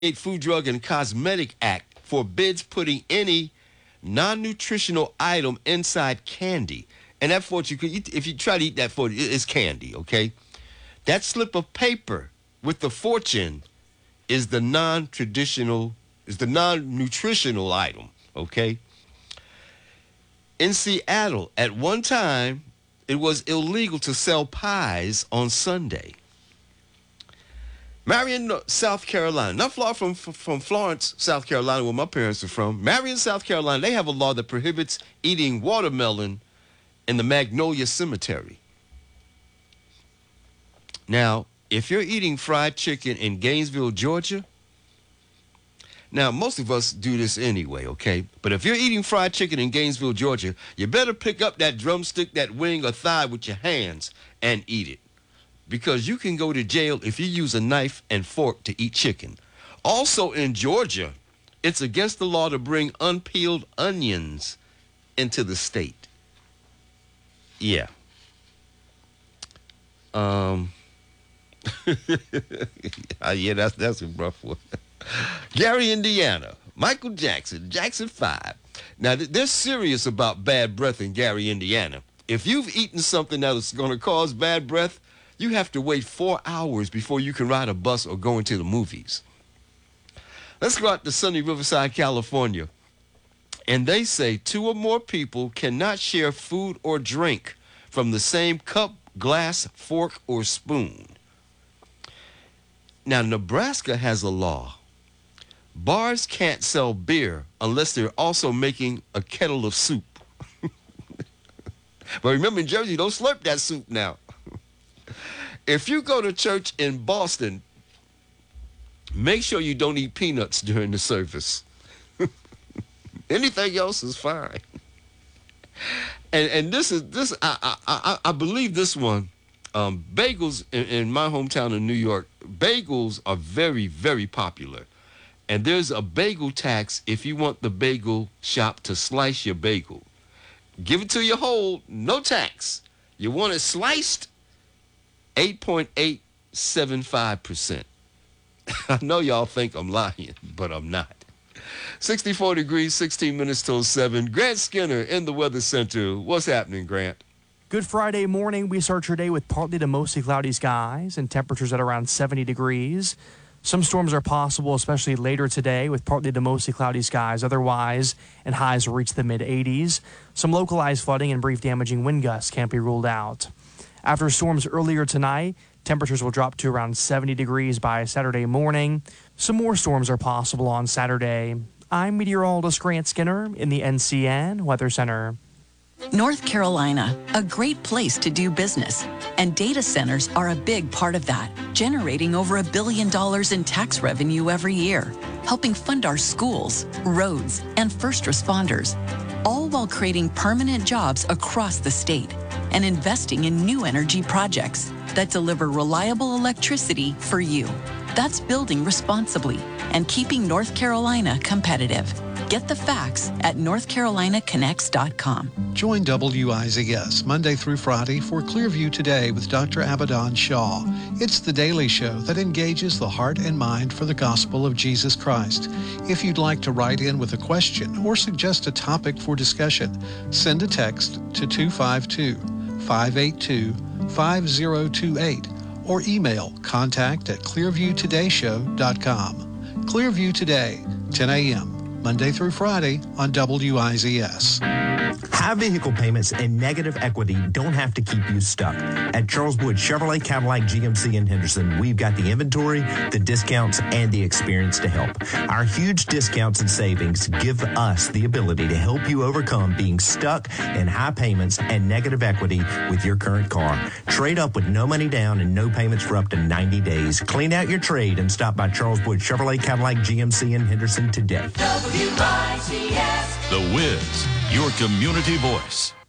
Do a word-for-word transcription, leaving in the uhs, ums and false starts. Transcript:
Food, Drug, and Cosmetic Act forbids putting any non-nutritional item inside candy. And that for you could eat, if you try to eat that for it's candy, okay? That slip of paper with the fortune is the non-traditional, is the non-nutritional item, okay? In Seattle, at one time, it was illegal to sell pies on Sunday. Marion, South Carolina, not far from, from Florence, South Carolina, where my parents are from. Marion, South Carolina, they have a law that prohibits eating watermelon in the Magnolia Cemetery. Now, if you're eating fried chicken in Gainesville, Georgia, now, most of us do this anyway, okay? But if you're eating fried chicken in Gainesville, Georgia, you better pick up that drumstick, that wing, or thigh with your hands and eat it. Because you can go to jail if you use a knife and fork to eat chicken. Also in Georgia, it's against the law to bring unpeeled onions into the state. Yeah. Um. yeah, that's that's a rough one. Gary, Indiana. Michael Jackson, Jackson five. Now, they're serious about bad breath in Gary, Indiana. If you've eaten something that is going to cause bad breath, you have to wait four hours before you can ride a bus or go into the movies. Let's go out to sunny Riverside, California. And they say two or more people cannot share food or drink from the same cup, glass, fork, or spoon. Now, Nebraska has a law. Bars can't sell beer unless they're also making a kettle of soup. But remember, in Jersey, don't slurp that soup now. If you go to church in Boston, make sure you don't eat peanuts during the service. Anything else is fine. And and this is this I I I believe this one. Um, bagels in, in my hometown of New York, bagels are very, very popular. And there's a bagel tax if you want the bagel shop to slice your bagel. Give it to you whole, no tax. You want it sliced? eight point eight seven five percent. I know y'all think I'm lying, but I'm not. sixty-four degrees, sixteen minutes till seven. Grant Skinner in the Weather Center. What's happening, Grant? Good Friday morning. We start your day with partly to mostly cloudy skies and temperatures at around seventy degrees. Some storms are possible, especially later today, with partly to mostly cloudy skies. Otherwise, and highs will reach the mid eighties. Some localized flooding and brief damaging wind gusts can't be ruled out. After storms earlier tonight, temperatures will drop to around seventy degrees by Saturday morning. Some more storms are possible on Saturday. I'm meteorologist Grant Skinner in the N C N Weather Center. North Carolina, a great place to do business. And data centers are a big part of that, generating over a billion dollars in tax revenue every year, helping fund our schools, roads, and first responders, all while creating permanent jobs across the state and investing in new energy projects that deliver reliable electricity for you. That's building responsibly and keeping North Carolina competitive. Get the facts at north carolina connects dot com. Join W I Z S Monday through Friday for Clearview Today with Doctor Abaddon Shaw. It's the daily show that engages the heart and mind for the gospel of Jesus Christ. If you'd like to write in with a question or suggest a topic for discussion, send a text to two five two, five eight two, five zero two eight or email contact at clearview today show dot com. Clearview Today, ten a.m. Monday through Friday on W I Z S. High vehicle payments and negative equity don't have to keep you stuck. At Charles Wood Chevrolet, Cadillac, G M C, and Henderson, we've got the inventory, the discounts, and the experience to help. Our huge discounts and savings give us the ability to help you overcome being stuck in high payments and negative equity with your current car. Trade up with no money down and no payments for up to ninety days. Clean out your trade and stop by Charles Wood Chevrolet, Cadillac, G M C, and Henderson today. W I Z S. The Wiz, your community voice.